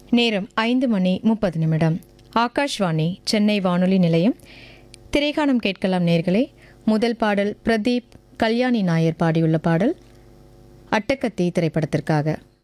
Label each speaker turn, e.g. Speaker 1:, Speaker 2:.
Speaker 1: நேரம் 5:30 ஆகாஷ்வாணி சென்னை வானொலி நிலையம். திரைகாணம் கேட்கலாம் நேர்களே. முதல் பாடல் பிரதீப் கல்யாணி நாயர் பாடியுள்ள பாடல் அட்டக்கத்தி திரைப்படத்திற்காக.